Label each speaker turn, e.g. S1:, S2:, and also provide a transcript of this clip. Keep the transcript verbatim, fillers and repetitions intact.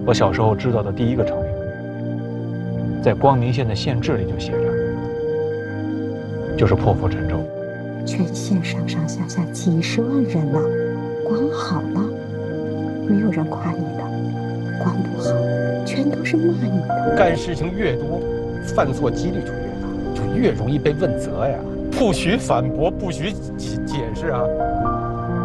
S1: 我小时候知道的第一个成语，在光明县的县志里就写着，就是破釜沉舟。
S2: 全县上上下下几十万人呢，光好了，没有人夸你的；光不好，全都是骂你的。
S3: 干事情越多，犯错几率就越大，就越容易被问责呀。不许反驳，不许解解释啊！